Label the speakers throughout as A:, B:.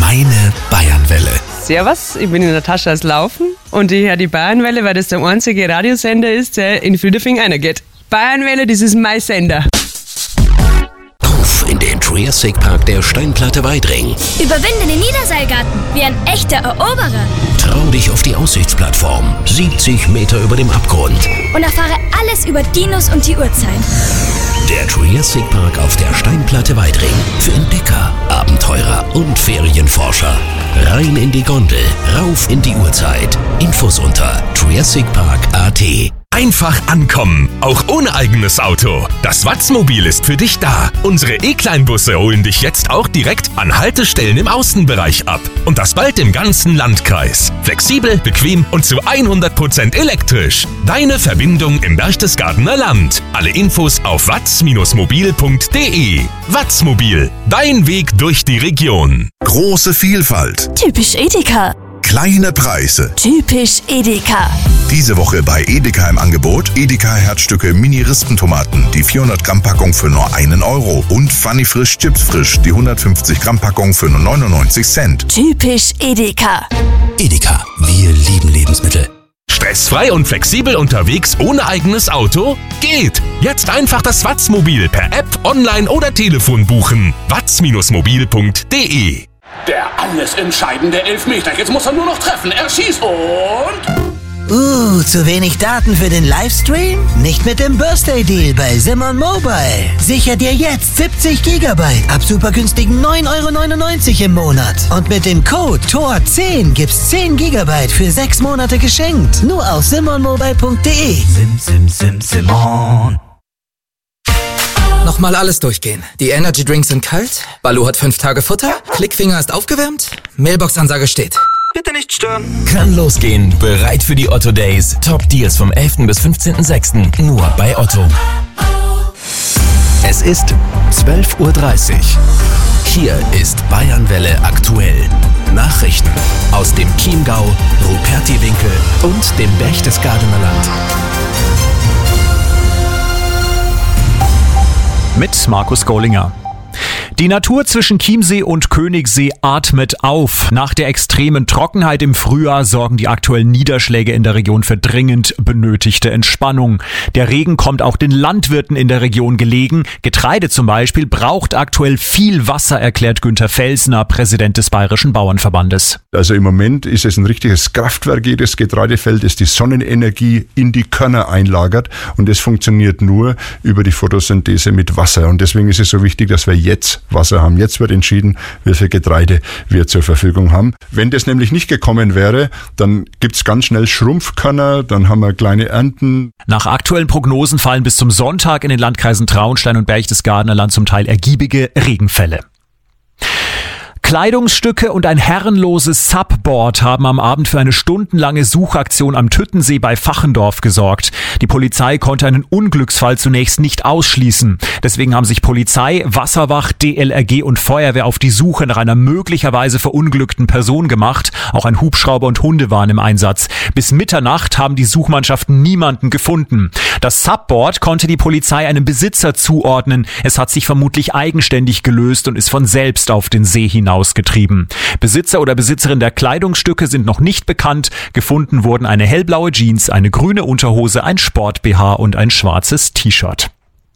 A: Meine Bayernwelle.
B: Servus, ich bin in der Tasche aus Laufen und ich höre die Bayernwelle, weil das der einzige Radiosender ist, der in Friedrichshain reingeht. Bayernwelle, das ist mein Sender.
A: Auf in den Triassic Park der Steinplatte Weidring.
C: Überwinde den Niederseilgarten wie ein echter Eroberer.
A: Trau dich auf die Aussichtsplattform, 70 Meter über dem Abgrund.
C: Und erfahre alles über Dinos und die Urzeit.
A: Der Triassic Park auf der Steinplatte Weidring. Für Entdecker, Abenteurer und Ferienforscher. Rein in die Gondel, rauf in die Urzeit. Infos unter triassicpark.at.
D: Einfach ankommen, auch ohne eigenes Auto. Das Watzmobil ist für dich da. Unsere E-Kleinbusse holen dich jetzt auch direkt an Haltestellen im Außenbereich ab. Und das bald im ganzen Landkreis. Flexibel, bequem und zu 100% elektrisch. Deine Verbindung im Berchtesgadener Land. Alle Infos auf watz-mobil.de. Watzmobil, dein Weg durch die Region.
E: Große Vielfalt.
C: Typisch Edeka.
E: Kleine Preise.
C: Typisch Edeka.
E: Diese Woche bei Edeka im Angebot Edeka Herzstücke Mini-Rispentomaten, die 400 Gramm Packung für nur 1 Euro und Funny Frisch Chips Frisch, die 150 Gramm Packung für nur 99 Cent.
C: Typisch Edeka.
A: Edeka, wir lieben Lebensmittel.
D: Stressfrei und flexibel unterwegs ohne eigenes Auto? Geht! Jetzt einfach das Watzmobil per App, online oder Telefon buchen. watz-mobil.de.
F: Der alles entscheidende Elfmeter. Jetzt muss er nur noch treffen. Er schießt und...
G: zu wenig Daten für den Livestream? Nicht mit dem Birthday Deal bei Simon Mobile. Sicher dir jetzt 70 GB ab super günstigen 9,99 € im Monat. Und mit dem Code TOR10 gibt's 10 GB für 6 Monate geschenkt. Nur auf simonmobile.de.
H: Simon. Nochmal alles durchgehen. Die Energy Drinks sind kalt, Baloo hat 5 Tage Futter, Klickfinger ist aufgewärmt, Mailbox-Ansage steht. Bitte nicht stören.
I: Kann losgehen. Bereit für die Otto Days. Top Deals vom 11. bis 15.06. Nur bei Otto.
A: Es ist 12:30 Uhr. Hier ist Bayernwelle aktuell. Nachrichten aus dem Chiemgau, Rupertiwinkel und dem Berchtesgadener Land.
J: Mit Markus Gollinger. Die Natur zwischen Chiemsee und Königssee atmet auf. Nach der extremen Trockenheit im Frühjahr sorgen die aktuellen Niederschläge in der Region für dringend benötigte Entspannung. Der Regen kommt auch den Landwirten in der Region gelegen. Getreide zum Beispiel braucht aktuell viel Wasser, erklärt Günther Felsner, Präsident des Bayerischen Bauernverbandes.
K: Also im Moment ist es ein richtiges Kraftwerk, jedes Getreidefeld, das die Sonnenenergie in die Körner einlagert. Und das funktioniert nur über die Photosynthese mit Wasser. Und deswegen ist es so wichtig, dass wir jetzt Wasser haben. Jetzt wird entschieden, wie viel Getreide wir zur Verfügung haben. Wenn das nämlich nicht gekommen wäre, dann gibt's ganz schnell Schrumpfkörner, dann haben wir kleine Ernten.
J: Nach aktuellen Prognosen fallen bis zum Sonntag in den Landkreisen Traunstein und Berchtesgadener Land zum Teil ergiebige Regenfälle. Kleidungsstücke und ein herrenloses Subboard haben am Abend für eine stundenlange Suchaktion am Tüttensee bei Fachendorf gesorgt. Die Polizei konnte einen Unglücksfall zunächst nicht ausschließen. Deswegen haben sich Polizei, Wasserwacht, DLRG und Feuerwehr auf die Suche nach einer möglicherweise verunglückten Person gemacht. Auch ein Hubschrauber und Hunde waren im Einsatz. Bis Mitternacht haben die Suchmannschaften niemanden gefunden. Das Subboard konnte die Polizei einem Besitzer zuordnen. Es hat sich vermutlich eigenständig gelöst und ist von selbst auf den See hinausgetrieben. Besitzer oder Besitzerin der Kleidungsstücke sind noch nicht bekannt. Gefunden wurden eine hellblaue Jeans, eine grüne Unterhose, ein Sport-BH und ein schwarzes T-Shirt.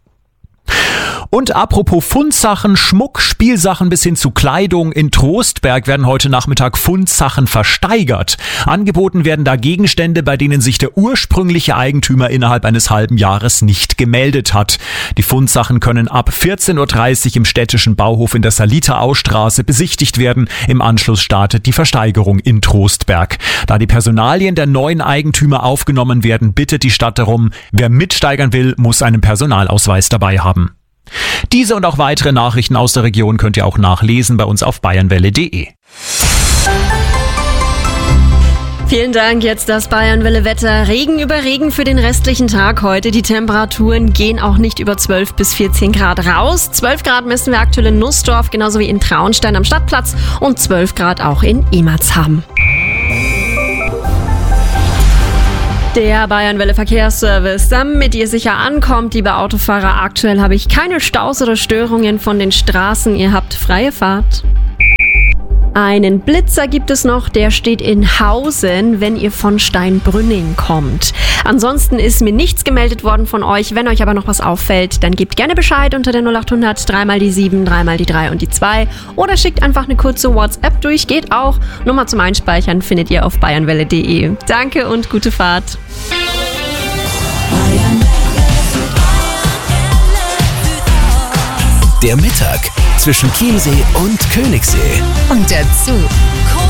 J: Und apropos Fundsachen, Schmuck, Spielsachen bis hin zu Kleidung. In Trostberg werden heute Nachmittag Fundsachen versteigert. Angeboten werden da Gegenstände, bei denen sich der ursprüngliche Eigentümer innerhalb eines halben Jahres nicht gemeldet hat. Die Fundsachen können ab 14:30 Uhr im städtischen Bauhof in der Salita-Au-Straße besichtigt werden. Im Anschluss startet die Versteigerung in Trostberg. Da die Personalien der neuen Eigentümer aufgenommen werden, bittet die Stadt darum, wer mitsteigern will, muss einen Personalausweis dabei haben. Diese und auch weitere Nachrichten aus der Region könnt ihr auch nachlesen bei uns auf bayernwelle.de.
L: Vielen Dank, jetzt das Bayernwelle-Wetter. Regen über Regen für den restlichen Tag heute. Die Temperaturen gehen auch nicht über 12 bis 14 Grad raus. 12 Grad messen wir aktuell in Nussdorf, genauso wie in Traunstein am Stadtplatz und 12 Grad auch in Emertshamm. Der Bayernwelle Verkehrsservice, damit ihr sicher ankommt, liebe Autofahrer. Aktuell habe ich keine Staus oder Störungen von den Straßen. Ihr habt freie Fahrt. Einen Blitzer gibt es noch, der steht in Hausen, wenn ihr von Steinbrünning kommt. Ansonsten ist mir nichts gemeldet worden von euch. Wenn euch aber noch was auffällt, dann gebt gerne Bescheid unter der 0800 3 mal die 7, 3 mal die 3 und die 2 oder schickt einfach eine kurze WhatsApp durch, geht auch. Nummer zum Einspeichern findet ihr auf bayernwelle.de. Danke und gute Fahrt.
A: Der Mittag zwischen Chiemsee und Königssee.
M: Und dazu